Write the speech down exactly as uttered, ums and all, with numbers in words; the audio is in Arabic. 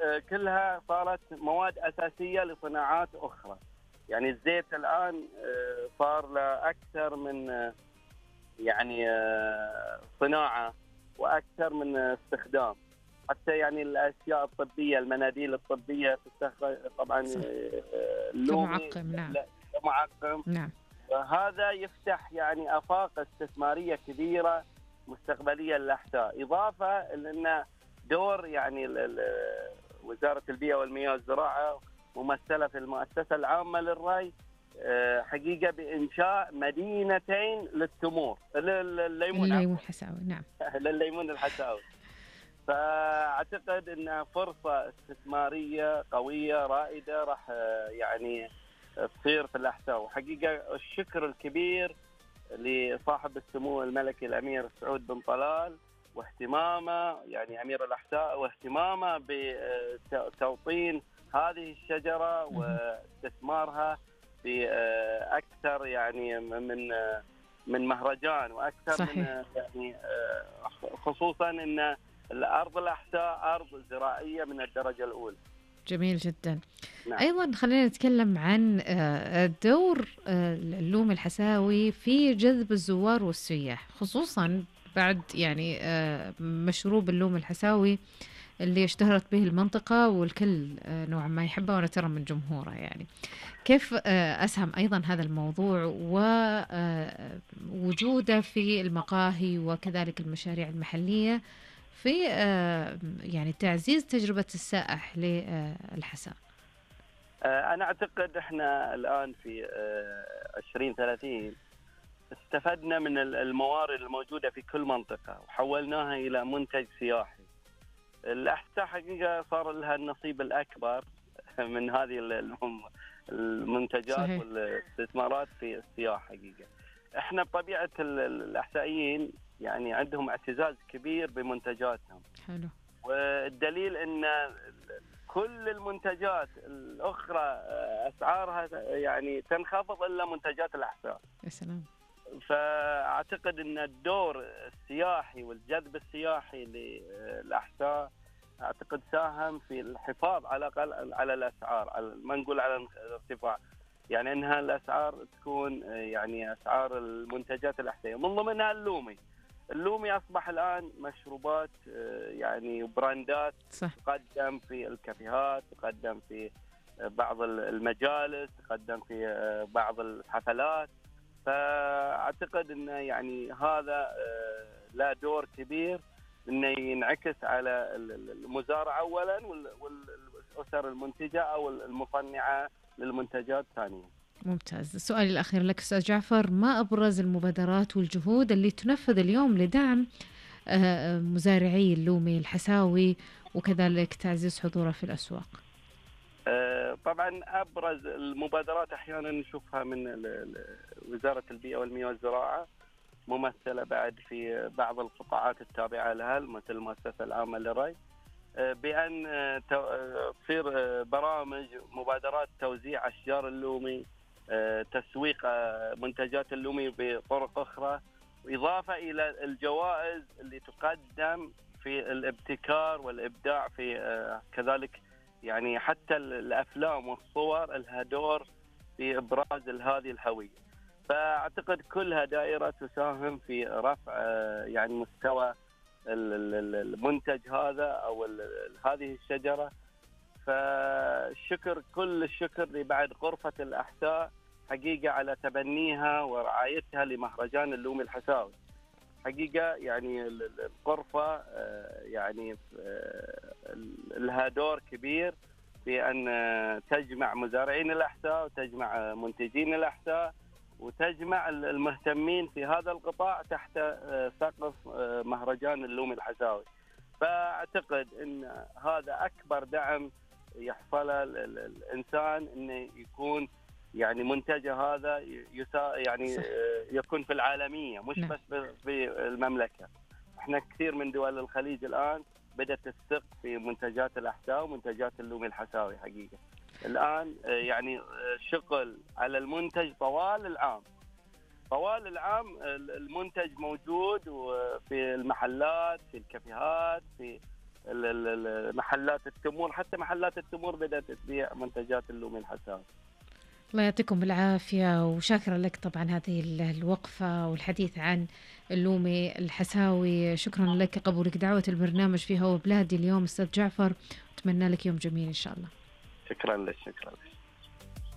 كلها صارت مواد أساسية لصناعات أخرى. يعني الزيت الآن صار له أكثر من يعني صناعة وأكثر من استخدام. حتى يعني الأشياء الطبية، المناديل الطبية تستخدم طبعا اللومي كمعقم. نعم. كمعقم. نعم. وهذا يفتح يعني آفاق استثمارية كبيرة مستقبلية للأحساء، إضافة لأن دور يعني وزارة البيئة والمياه والزراعة ممثلة في المؤسسة العامة للري حقيقة بإنشاء مدينتين للتمور للليمون الليمون الحساوي. نعم. للليمون الحساوي. فأعتقد أنها فرصة استثمارية قوية رائدة راح يعني تصير في الأحساء. وحقيقة الشكر الكبير لصاحب السمو الملكي الأمير سعود بن طلال واهتمامه، يعني أمير الأحساء، واهتمامه بتوطين هذه الشجرة واستثمارها بأكثر يعني من من مهرجان وأكثر. صحيح. من يعني خصوصا أن الأرض الأحساء أرض زراعية من الدرجة الأولى. جميل جدا. نعم. أيضا خلينا نتكلم عن دور اللوم الحساوي في جذب الزوار والسياح، خصوصا بعد يعني مشروب اللوم الحساوي اللي اشتهرت به المنطقة والكل نوعا ما يحبه، وأنا ترى من جمهوره. يعني كيف أسهم أيضا هذا الموضوع ووجوده في المقاهي وكذلك المشاريع المحلية في يعني تعزيز تجربة السائح للحساء؟ أنا أعتقد إحنا الآن في عشرين ثلاثين استفدنا من الموارد الموجودة في كل منطقة وحولناها إلى منتج سياحي. الأحساء حقيقة صار لها النصيب الأكبر من هذه المنتجات. صحيح. والاستثمارات في السياحة. حقيقة إحنا بطبيعة الأحسائيين يعني عندهم اعتزاز كبير بمنتجاتهم. حلو. والدليل أن كل المنتجات الأخرى أسعارها يعني تنخفض إلا منتجات الأحساء. يا سلام. فأعتقد أن الدور السياحي والجذب السياحي للأحساء أعتقد ساهم في الحفاظ على على الأسعار، على ما نقول على الارتفاع، يعني أنها الأسعار تكون يعني أسعار المنتجات الأحسائية من ضمنها اللومي. اللومي أصبح الآن مشروبات يعني براندات. صح. تقدم في الكافيهات، تقدم في بعض المجالس، تقدم في بعض الحفلات. فأعتقد أن يعني هذا له دور كبير أنه ينعكس على المزارع أولا والأسر المنتجة أو المصنعة للمنتجات ثانيا. ممتاز. السؤال الأخير لك أستاذ جعفر، ما أبرز المبادرات والجهود اللي تنفذ اليوم لدعم مزارعي اللومي الحساوي وكذلك تعزيز حضوره في الأسواق؟ طبعا أبرز المبادرات أحيانا نشوفها من وزارة البيئة والمياه والزراعة، ممثلة بعد في بعض القطاعات التابعة لها مثل المؤسسة العامة للري، بأن تصير برامج مبادرات توزيع أشجار اللومي، تسويق منتجات اللومي بطرق أخرى، إضافة إلى الجوائز اللي تقدم في الابتكار والإبداع في كذلك يعني حتى الأفلام والصور لها دور في إبراز هذه الهوية. فأعتقد كلها دائرة تساهم في رفع يعني مستوى المنتج هذا أو هذه الشجرة. فالشكر كل الشكر لبعد غرفة الأحساء حقيقة على تبنيها ورعايتها لمهرجان اللومي الحساوي. حقيقة يعني الغرفة يعني لها دور كبير في أن تجمع مزارعين الأحساء وتجمع منتجين الأحساء وتجمع المهتمين في هذا القطاع تحت سقف مهرجان اللومي الحساوي. فأعتقد أن هذا أكبر دعم يحصله الإنسان أنه يكون يعني منتجه هذا يعني صح. يكون في العالمية مش نعم. بس في المملكة. احنا كثير من دول الخليج الآن بدأت تثق في منتجات الأحساء ومنتجات اللومي الحساوي. حقيقة الآن يعني شغل على المنتج طوال العام طوال العام المنتج موجود في المحلات، في الكافيهات، في ال- ال- ال- محلات التمور، حتى محلات التمور بدأت تبيع منتجات اللومي الحساوي. الله يعطيكم العافية، وشاكرة لك طبعا هذه ال- الوقفة والحديث عن اللومي الحساوي. شكرا لك قبولك دعوة البرنامج في هو بلادي اليوم أستاذ جعفر، أتمنى لك يوم جميل إن شاء الله. شكرا لك، شكرا لك.